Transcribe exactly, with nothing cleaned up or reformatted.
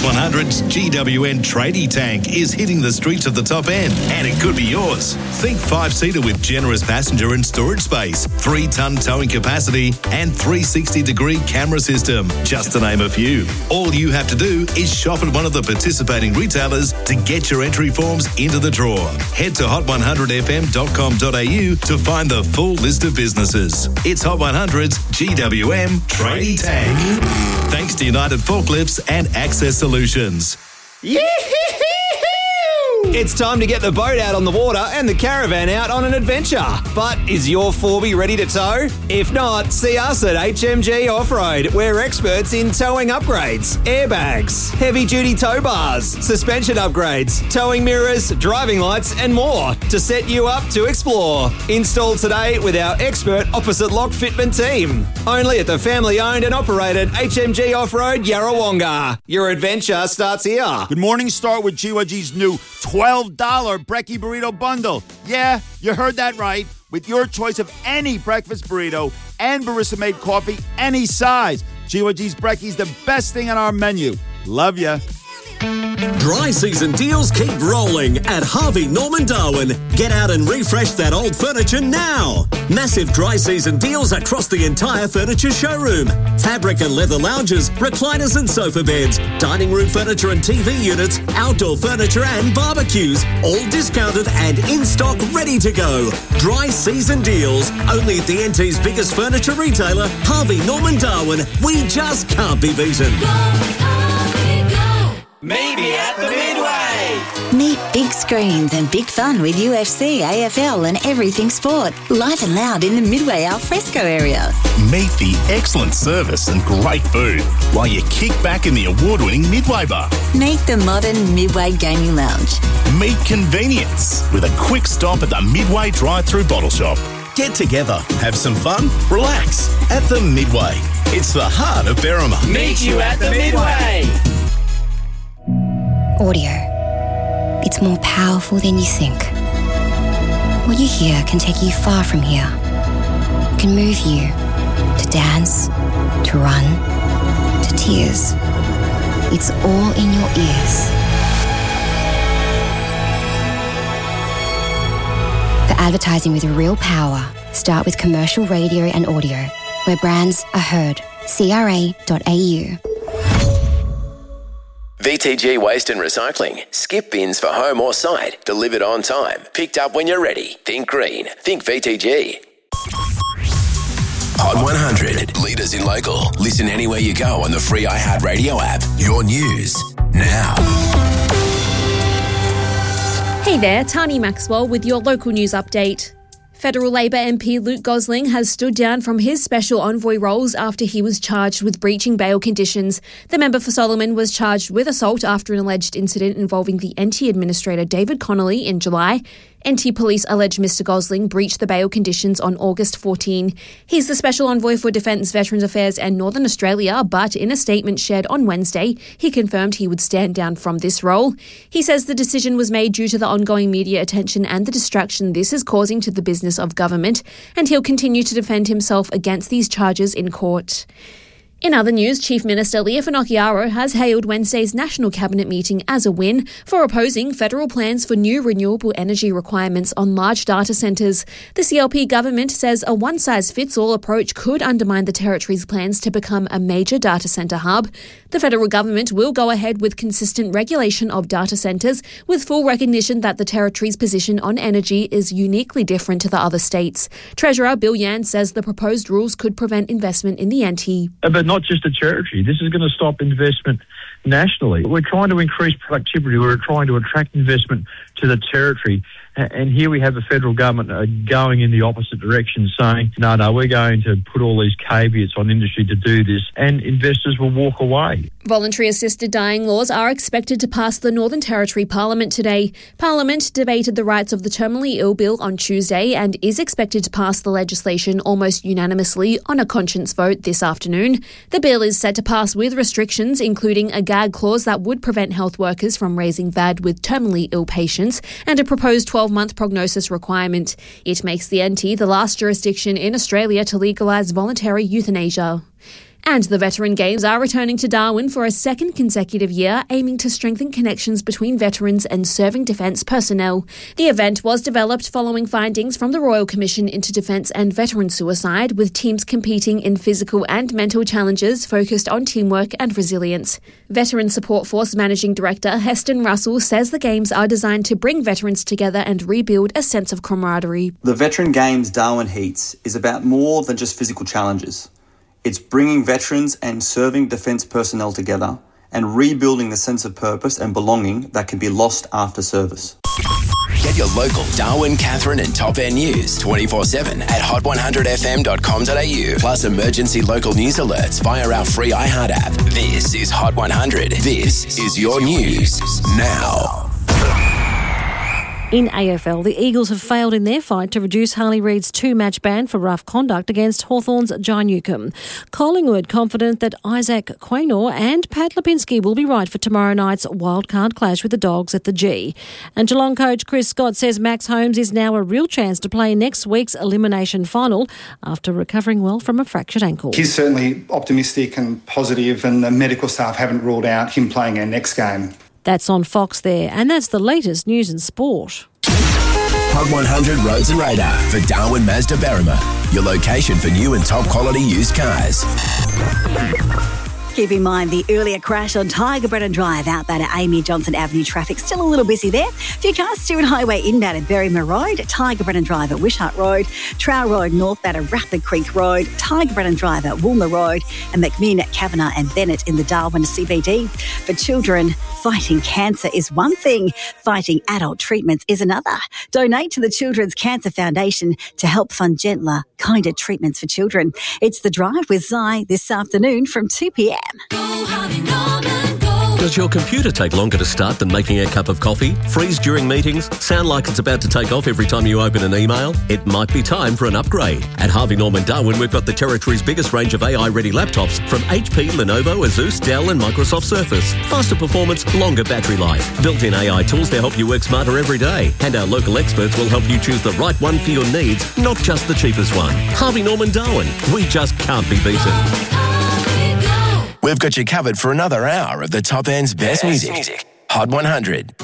one hundred's G W N Tradie Tank is hitting the streets of the top end, and it could be yours. Think five-seater with generous passenger and storage space, three-ton towing capacity, and three sixty degree camera system, just to name a few. All you have to do is shop at one of the participating retailers to get your entry forms into the draw. Head to hot one hundred f m dot com dot a u to find the full list of businesses. It's Hot one hundred's G W M Tradie Tank. Thanks to United Forklifts and Access Solutions. Yee-hee-hee-hoo! It's time to get the boat out on the water and the caravan out on an adventure. But is your four B ready to tow? If not, see us at H M G Off-Road. We're experts in towing upgrades, airbags, heavy-duty tow bars, suspension upgrades, towing mirrors, driving lights and more to set you up to explore. Install today with our expert opposite lock fitment team. Only at the family-owned and operated H M G Off-Road Yarrawonga. Your adventure starts here. Good morning, start with G Y G's new twelve dollars Brekkie Burrito Bundle. Yeah, you heard that right. With your choice of any breakfast burrito and barista-made coffee, any size. G Y G's Brekkie's the best thing on our menu. Love ya. Dry season deals keep rolling at Harvey Norman Darwin. Get out and refresh that old furniture now. Massive dry season deals across the entire furniture showroom. Fabric and leather lounges, recliners and sofa beds, dining room furniture and T V units, outdoor furniture and barbecues, all discounted and in stock ready to go. Dry season deals, only at the N T's biggest furniture retailer, Harvey Norman Darwin. We just can't be beaten. Maybe at the Midway. Meet big screens and big fun with U F C, A F L and everything sport. Live and loud in the Midway Alfresco area. Meet the excellent service and great food while you kick back in the award-winning Midway Bar. Meet the modern Midway Gaming Lounge. Meet convenience with a quick stop at the Midway drive-through bottle shop. Get together, have some fun, relax at the Midway. It's the heart of Berrima. Meet you at the Midway. Audio. It's more powerful than you think. What you hear can take you far from here. It can move you to dance, to run, to tears. It's all in your ears. The advertising with real power. Start with commercial radio and audio, where brands are heard. C R A dot A U. V T G Waste and Recycling. Skip bins for home or site. Delivered on time. Picked up when you're ready. Think green. Think V T G. Hot one hundred. Leaders in local. Listen anywhere you go on the free iHeartRadio app. Your news now. Hey there, Tani Maxwell with your local news update. Federal Labor M P Luke Gosling has stood down from his special envoy roles after he was charged with breaching bail conditions. The member for Solomon was charged with assault after an alleged incident involving the N T Administrator David Connolly in July. N T Police allege Mister Gosling breached the bail conditions on August fourteenth. He's the Special Envoy for Defence, Veterans Affairs and Northern Australia, but in a statement shared on Wednesday, he confirmed he would stand down from this role. He says the decision was made due to the ongoing media attention and the distraction this is causing to the business of government, and he'll continue to defend himself against these charges in court. In other news, Chief Minister Leah Finocchiaro has hailed Wednesday's National Cabinet meeting as a win for opposing federal plans for new renewable energy requirements on large data centres. The C L P government says a one-size-fits-all approach could undermine the territory's plans to become a major data centre hub. The federal government will go ahead with consistent regulation of data centres, with full recognition that the territory's position on energy is uniquely different to the other states. Treasurer Bill Yan says the proposed rules could prevent investment in the N T. But not just the territory. This is going to stop investment nationally. We're trying to increase productivity. We're trying to attract investment to the territory. And here we have the federal government uh, going in the opposite direction, saying, no, no, we're going to put all these caveats on industry to do this, and investors will walk away. Voluntary assisted dying laws are expected to pass the Northern Territory Parliament today. Parliament debated the rights of the terminally ill bill on Tuesday and is expected to pass the legislation almost unanimously on a conscience vote this afternoon. The bill is set to pass with restrictions, including a gag clause that would prevent health workers from raising V A D with terminally ill patients and a proposed twelve-month prognosis requirement. It makes the N T the last jurisdiction in Australia to legalise voluntary euthanasia. And the Veteran Games are returning to Darwin for a second consecutive year, aiming to strengthen connections between veterans and serving defence personnel. The event was developed following findings from the Royal Commission into Defence and Veteran Suicide, with teams competing in physical and mental challenges focused on teamwork and resilience. Veteran Support Force Managing Director Heston Russell says the Games are designed to bring veterans together and rebuild a sense of camaraderie. The Veteran Games Darwin Heats is about more than just physical challenges. It's bringing veterans and serving defence personnel together and rebuilding the sense of purpose and belonging that can be lost after service. Get your local Darwin, Catherine and Top End news twenty-four seven at hot one hundred f m dot com dot a u. Plus emergency local news alerts via our free iHeart app. This is Hot one hundred. This is your news now. In A F L, the Eagles have failed in their fight to reduce Harley Reid's two-match ban for rough conduct against Hawthorn's Jai Newcombe. Collingwood confident that Isaac Quaynor and Pat Lipinski will be right for tomorrow night's wildcard clash with the Dogs at the G. And Geelong coach Chris Scott says Max Holmes is now a real chance to play next week's elimination final after recovering well from a fractured ankle. He's certainly optimistic and positive, and the medical staff haven't ruled out him playing our next game. That's on Fox there, and that's the latest news and sport. Hot one hundred Roads and Radar for Darwin Mazda Berrima, your location for new and top quality used cars. Keep in mind the earlier crash on Tiger Brennan Drive out that at Amy Johnson Avenue. Traffic still a little busy there. A few cars, Stewart Highway inbound at Berrima Road, Tiger Brennan Drive at Wishart Road, Trowell Road northbound at Rapid Creek Road, Tiger Brennan Drive at Woolmer Road, and McMinn at Kavanagh and Bennett in the Darwin C B D. For children, fighting cancer is one thing, fighting adult treatments is another. Donate to the Children's Cancer Foundation to help fund gentler, kinder treatments for children. It's The Drive with Zai this afternoon from two p m. Does your computer take longer to start than making a cup of coffee? Freeze during meetings? Sound like it's about to take off every time you open an email? It might be time for an upgrade. At Harvey Norman Darwin, we've got the territory's biggest range of A I-ready laptops from H P, Lenovo, Asus, Dell and Microsoft Surface. Faster performance, longer battery life. Built-in A I tools to help you work smarter every day. And our local experts will help you choose the right one for your needs, not just the cheapest one. Harvey Norman Darwin. We just can't be beaten. We've got you covered for another hour of the Top End's best, best music. music. Hot one hundred.